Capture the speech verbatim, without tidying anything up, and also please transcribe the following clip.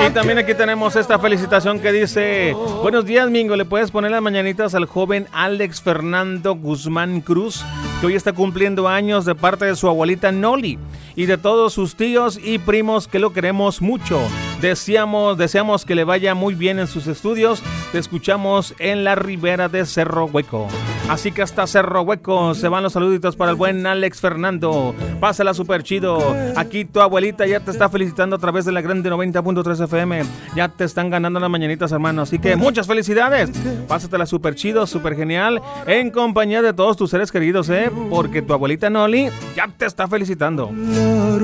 Y también aquí tenemos esta felicitación que dice: buenos días, Mingo, ¿le puedes poner las mañanitas al joven Alex Fernando Guzmán Cruz, que hoy está cumpliendo años, de parte de su abuelita Noli y de todos sus tíos y primos que lo queremos mucho? Deseamos, deseamos que le vaya muy bien en sus estudios. Te escuchamos en la ribera de Cerro Hueco. Así que hasta Cerro Hueco se van los saluditos para el buen Alex Fernando. Pásala súper chido. Aquí tu abuelita ya te está felicitando a través de la Grande noventa punto tres F M. Ya te están ganando las mañanitas, hermano. Así que muchas felicidades. Pásatela súper chido, súper genial, en compañía de todos tus seres queridos, ¿eh? Porque tu abuelita Noli ya te está felicitando.